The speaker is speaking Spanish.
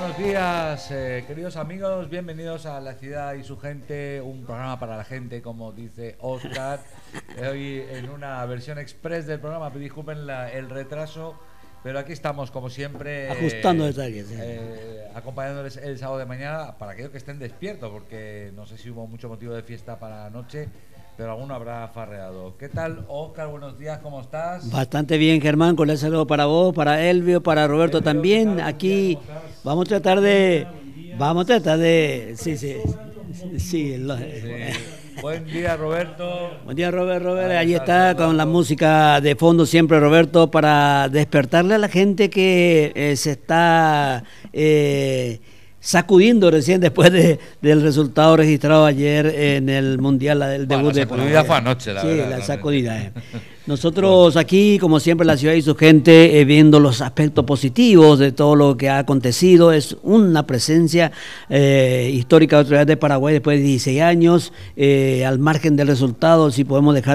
buenos días, queridos amigos, bienvenidos a La Ciudad y su gente, un programa para la gente, como dice Óscar. Hoy en una versión express del programa, disculpen el retraso, pero aquí estamos como siempre, ajustando detalles, acompañándoles el sábado de mañana para aquellos que estén despiertos, porque no sé si hubo mucho motivo de fiesta para la noche, pero alguno habrá farreado. ¿Qué tal, Óscar? Buenos días, ¿cómo estás? Bastante bien, Germán, con el saludo para vos, para Elvio, para Roberto Elvio, también. tal, Aquí ¿cómo estás? vamos a tratar de, Buen día, Roberto. Buen día, Robert, ahí está con la música de fondo siempre, Roberto, para despertarle a la gente que se está sacudiendo recién después del resultado registrado ayer en el Mundial del debut de Paraguay. La sacudida fue anoche, la verdad. Sí, la sacudida. Nosotros aquí, como siempre, la ciudad y su gente, viendo los aspectos positivos de todo lo que ha acontecido. Es una presencia histórica otra vez de Paraguay después de 16 años, al margen del resultado, si podemos dejar